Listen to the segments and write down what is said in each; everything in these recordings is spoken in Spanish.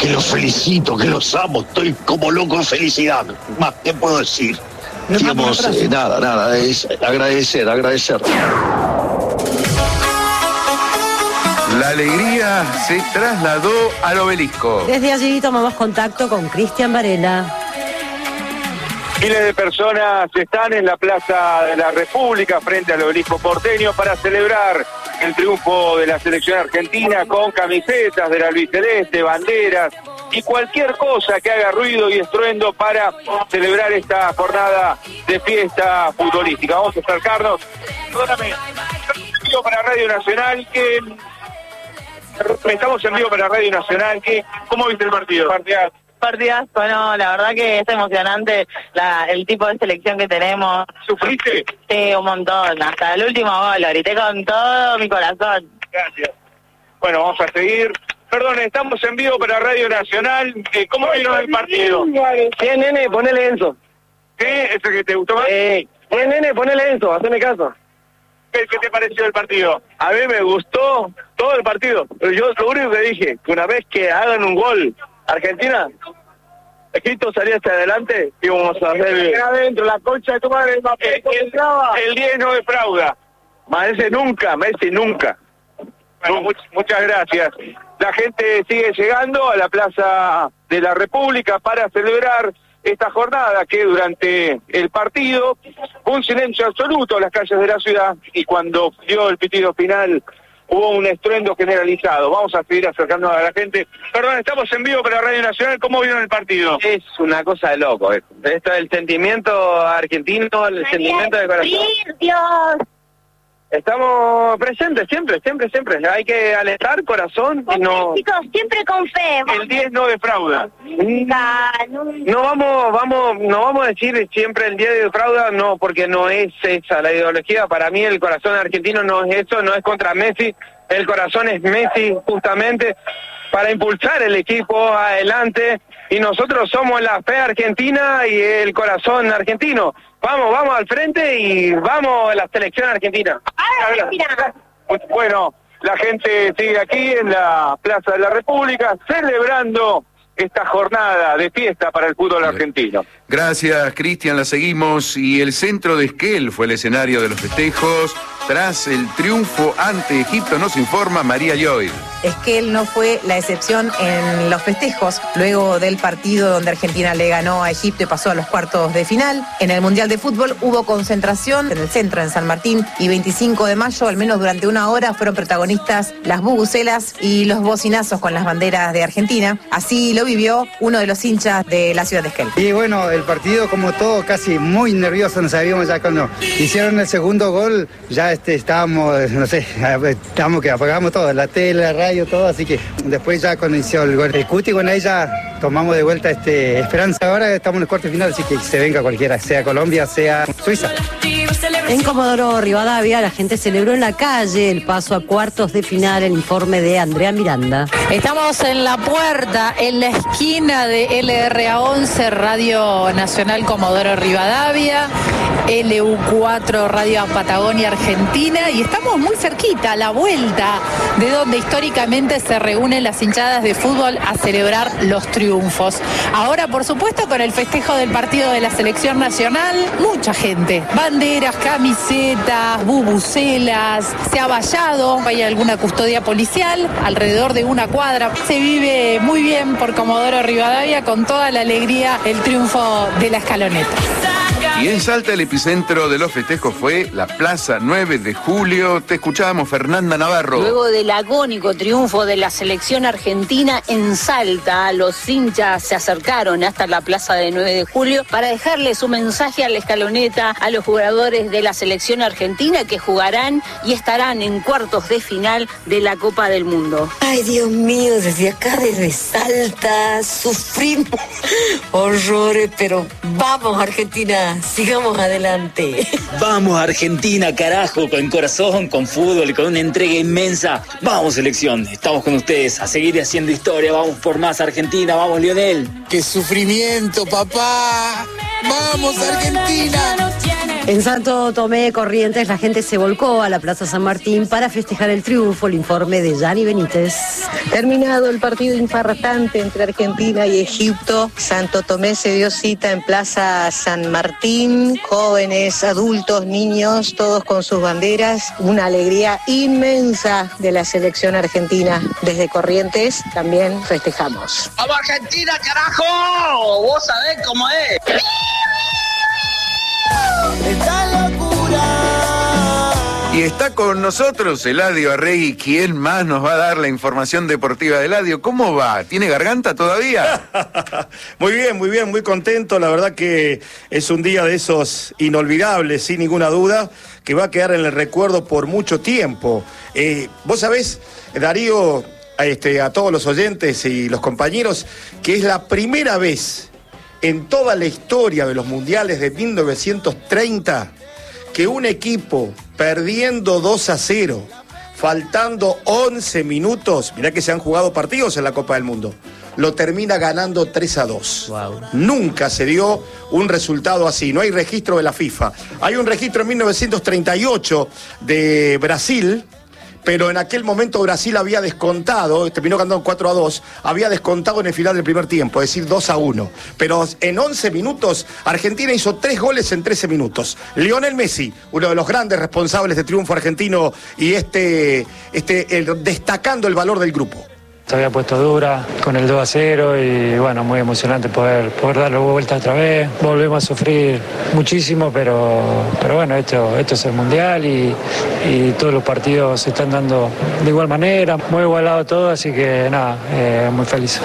que los felicito, que los amo, estoy como loco de felicidad. Más, ¿qué puedo decir? Digamos, nada, es agradecer. La alegría se trasladó al Obelisco. Desde allí tomamos contacto con Cristian Varela. Miles de personas están en la Plaza de la República frente al Obelisco porteño para celebrar el triunfo de la selección argentina con camisetas del albiceleste, banderas y cualquier cosa que haga ruido y estruendo para celebrar esta jornada de fiesta futbolística. Vamos a acercarnos. Perdóname, para Radio Nacional que... Estamos en vivo para Radio Nacional. ¿Cómo viste el partido? Partidazo, no, la verdad que es emocionante el tipo de selección que tenemos. ¿Sufriste? Sí, un montón, hasta el último gol, lo grité con todo mi corazón. Gracias. Bueno, vamos a seguir. Perdón, estamos en vivo para Radio Nacional. ¿Cómo vieron el partido? Bien, nene, ponele Enzo. ¿Qué? ¿Ese que te gustó más? Bien, nene, ponele Enzo, haceme caso. ¿Qué te pareció el partido? A mí me gustó todo el partido, pero yo lo único que dije, que una vez que hagan un gol Argentina, Egipto salía hacia adelante y vamos a hacer... Adentro, la concha de tu madre. El 10 no defrauda. Messi nunca. Bueno, muchas gracias. La gente sigue llegando a la Plaza de la República para celebrar esta jornada que durante el partido fue un silencio absoluto en las calles de la ciudad y cuando dio el pitido final hubo un estruendo generalizado. Vamos a seguir acercándonos a la gente. Perdón, estamos en vivo para Radio Nacional. ¿Cómo vieron el partido? Es una cosa de loco. Esto es el sentimiento argentino, el sentimiento de corazón. Dios. Estamos presentes siempre. Hay que alentar corazón y no... Chicos, siempre con fe. El 10 no defrauda. No vamos a decir siempre el 10 defrauda, no, porque no es esa la ideología. Para mí el corazón argentino no es eso, no es contra Messi. El corazón es Messi justamente para impulsar el equipo adelante y nosotros somos la fe argentina y el corazón argentino. Vamos al frente y vamos a la selección argentina. Bueno, la gente sigue aquí en la Plaza de la República celebrando esta jornada de fiesta para el fútbol argentino. Gracias, Cristian, la seguimos. Y el centro de Esquel fue el escenario de los festejos. Tras el triunfo ante Egipto, nos informa María Lloyd. Esquel no fue la excepción en los festejos, luego del partido donde Argentina le ganó a Egipto y pasó a los cuartos de final. En el Mundial de Fútbol hubo concentración en el centro, en San Martín, y 25 de mayo, al menos durante una hora, fueron protagonistas las bubucelas y los bocinazos con las banderas de Argentina. Así lo vivió uno de los hinchas de la ciudad de Esquel. Y bueno, el partido como todo, casi muy nervioso, nos sabíamos ya cuando hicieron el segundo gol, ya estábamos, no sé, estábamos que apagamos todo, la tele, la radio, todo, así que después ya cuando inició el gol, el Cuti con ella tomamos de vuelta esperanza. Ahora estamos en el cuarto final, así que se venga cualquiera, sea Colombia, sea Suiza. En Comodoro Rivadavia, la gente celebró en la calle el paso a cuartos de final, el informe de Andrea Miranda. Estamos en la puerta, en la esquina de LRA11, Radio Nacional Comodoro Rivadavia, LU4 Radio Patagonia Argentina, y estamos muy cerquita, a la vuelta de donde históricamente se reúnen las hinchadas de fútbol a celebrar los triunfos. Ahora, por supuesto, con el festejo del partido de la selección nacional, mucha gente, banderas, camisetas, bubucelas, se ha vallado, hay alguna custodia policial alrededor de una cuadra. Se vive muy bien por Comodoro Rivadavia, con toda la alegría el triunfo de la escaloneta. Y en Salta el epicentro de los festejos fue la Plaza 9 de Julio. Te escuchábamos, Fernanda Navarro. Luego del agónico triunfo de la selección argentina en Salta, los hinchas se acercaron hasta la Plaza de 9 de Julio para dejarle su mensaje a la escaloneta, a los jugadores de la selección argentina que jugarán y estarán en cuartos de final de la Copa del Mundo. Ay, Dios mío, desde acá, desde Salta, sufrimos horrores, pero vamos, Argentina, sigamos adelante. Vamos, Argentina, carajo, con corazón, con fútbol, con una entrega inmensa. Vamos, selección, estamos con ustedes a seguir haciendo historia. Vamos por más, Argentina, vamos, Lionel. ¡Qué sufrimiento, papá! ¡Vamos, Argentina! En Santo Tomé, Corrientes, la gente se volcó a la Plaza San Martín para festejar el triunfo. El informe de Yanni Benítez. Terminado el partido infartante entre Argentina y Egipto, Santo Tomé se dio cita en Plaza San Martín, jóvenes, adultos, niños, todos con sus banderas, una alegría inmensa de la selección argentina. Desde Corrientes también festejamos. ¡Vamos Argentina, carajo! Vos sabés cómo es. Esta locura. Y está con nosotros Eladio Arregui. ¿Quién más nos va a dar la información deportiva de Eladio? ¿Cómo va? ¿Tiene garganta todavía? Muy bien, muy contento. La verdad que es un día de esos inolvidables, sin ninguna duda, que va a quedar en el recuerdo por mucho tiempo. Vos sabés, Darío, a todos los oyentes y los compañeros, que es la primera vez en toda la historia de los mundiales de 1930 que un equipo perdiendo 2-0, faltando 11 minutos, mirá que se han jugado partidos en la Copa del Mundo, lo termina ganando 3-2. Wow. Nunca se dio un resultado así, no hay registro de la FIFA. Hay un registro en 1938 de Brasil, pero en aquel momento Brasil había descontado, terminó ganando 4-2, había descontado en el final del primer tiempo, es decir, 2-1. Pero en 11 minutos, Argentina hizo 3 goles en 13 minutos. Lionel Messi, uno de los grandes responsables del triunfo argentino y destacando el valor del grupo. Se había puesto dura con el 2-0 y bueno, muy emocionante poder darle vuelta otra vez. Volvemos a sufrir muchísimo, pero bueno, esto es el Mundial y todos los partidos se están dando de igual manera, muy igualado todo, así que nada, muy feliz.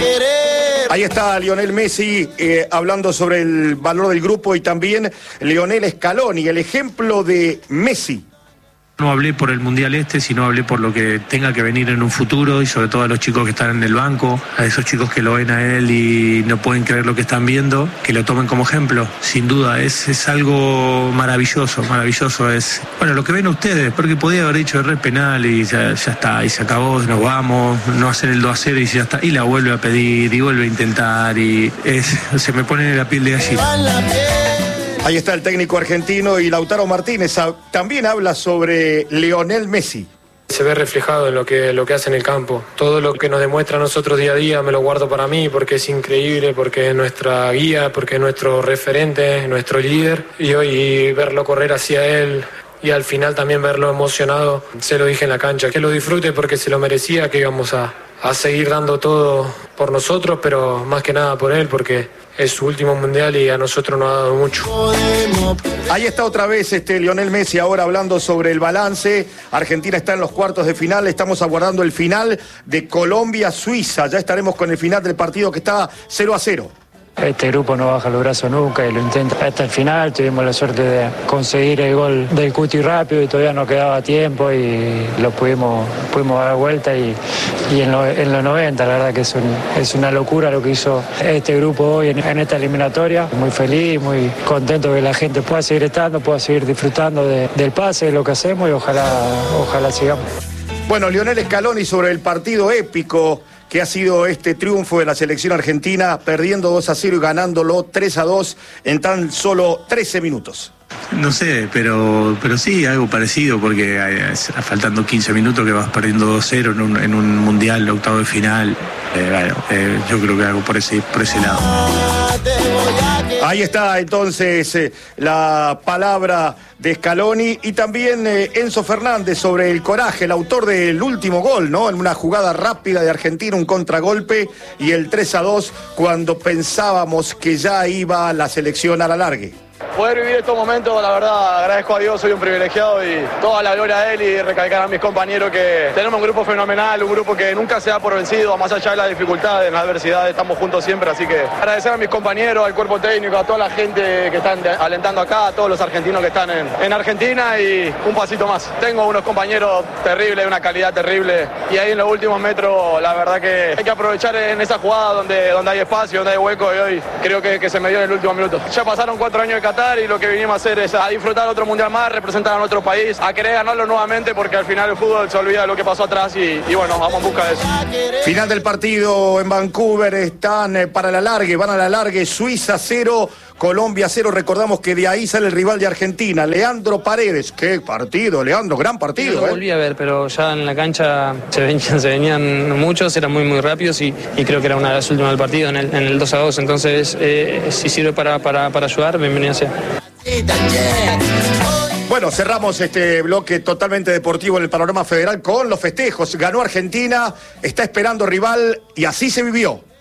Ahí está Lionel Messi hablando sobre el valor del grupo y también Lionel Scaloni, el ejemplo de Messi. No hablé por el Mundial sino hablé por lo que tenga que venir en un futuro y sobre todo a los chicos que están en el banco, a esos chicos que lo ven a él y no pueden creer lo que están viendo, que lo tomen como ejemplo. Sin duda, es algo maravilloso, es, bueno, lo que ven ustedes, porque podía haber dicho el penal y ya está, y se acabó, nos vamos, no hacer el 2-0 y ya está, y la vuelve a pedir y vuelve a intentar y se me pone la piel de gallina. Ahí está el técnico argentino y Lautaro Martínez también habla sobre Lionel Messi. Se ve reflejado en lo que hace en el campo. Todo lo que nos demuestra a nosotros día a día me lo guardo para mí porque es increíble, porque es nuestra guía, porque es nuestro referente, nuestro líder. Y hoy verlo correr hacia él y al final también verlo emocionado, se lo dije en la cancha, que lo disfrute porque se lo merecía, que íbamos a seguir dando todo por nosotros, pero más que nada por él, porque es su último mundial y a nosotros nos ha dado mucho. Ahí está otra vez Lionel Messi ahora hablando sobre el balance. Argentina está en los cuartos de final, estamos aguardando el final de Colombia-Suiza. Ya estaremos con el final del partido que está 0-0. Este grupo no baja los brazos nunca y lo intenta hasta el final. Tuvimos la suerte de conseguir el gol del Cuti rápido y todavía no quedaba tiempo y lo pudimos dar vuelta y en los 90 la verdad que es una locura lo que hizo este grupo hoy en esta eliminatoria. Muy feliz, muy contento que la gente pueda seguir estando, pueda seguir disfrutando del pase, de lo que hacemos y ojalá sigamos. Bueno, Lionel Scaloni sobre el partido épico que ha sido este triunfo de la selección argentina, perdiendo 2-0 y ganándolo 3-2 en tan solo 13 minutos. No sé, pero sí, algo parecido, porque faltando 15 minutos que vas perdiendo 2-0 en un mundial, octavo de final, yo creo que algo por ese lado. Ahí está entonces la palabra de Scaloni y también Enzo Fernández sobre el coraje, el autor del último gol, ¿no? En una jugada rápida de Argentina, un contragolpe y el 3-2 cuando pensábamos que ya iba la selección a la largue. Poder vivir estos momentos, la verdad, agradezco a Dios, soy un privilegiado y toda la gloria a él y recalcar a mis compañeros que tenemos un grupo fenomenal, un grupo que nunca se da por vencido, más allá de las dificultades, en las adversidades, estamos juntos siempre, así que agradecer a mis compañeros, al cuerpo técnico, a toda la gente que están alentando acá, a todos los argentinos que están en Argentina y un pasito más. Tengo unos compañeros terribles, una calidad terrible y ahí en los últimos metros, la verdad que hay que aprovechar en esa jugada donde hay espacio, donde hay hueco y hoy creo que se me dio en el último minuto. Ya pasaron 4 años de Qatar y lo que vinimos a hacer es a disfrutar otro mundial más, representar a nuestro país, a querer ganarlo nuevamente porque al final el fútbol se olvida de lo que pasó atrás y bueno, vamos en busca de eso. Final del partido en Vancouver, están para la largue, van a la largue, Suiza 0, Colombia 0. Recordamos que de ahí sale el rival de Argentina, Leandro Paredes. Qué partido, Leandro, gran partido. Yo lo volví a ver, pero ya en la cancha se venían muchos, eran muy rápidos y creo que era una de las últimas del partido en el 2-2. Entonces, si sirve para ayudar, bienvenido sea. Bueno, cerramos este bloque totalmente deportivo en el panorama federal con los festejos. Ganó Argentina, está esperando rival y así se vivió.